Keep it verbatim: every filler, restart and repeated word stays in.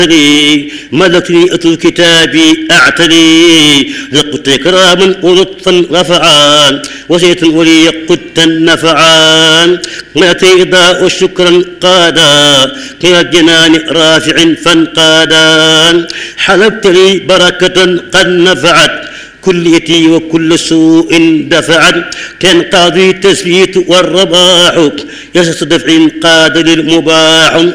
لي ملكني أتل كتابي أعتلي لقد إكراما ولطفا رفعان وزيتا ولي قدتا نفعان ماتي إضاء شكرا قادا كلا الجنان رافع فانقادا حلبت لي بركة قد نفعت كليتي وكل سوء دفعت كان قاضي التثبيت والرباح يسس دفع قاد للمباح